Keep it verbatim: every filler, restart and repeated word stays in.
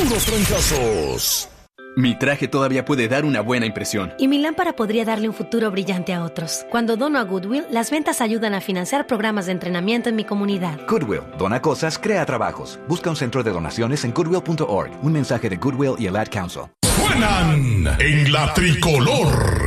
puros trancazos. Mi traje todavía puede dar una buena impresión. Y mi lámpara podría darle un futuro brillante a otros. Cuando dono a Goodwill, las ventas ayudan a financiar programas de entrenamiento en mi comunidad. Goodwill, dona cosas, crea trabajos. Busca un centro de donaciones en goodwill punto org. Un mensaje de Goodwill y el Ad Council. Suenan en la tricolor.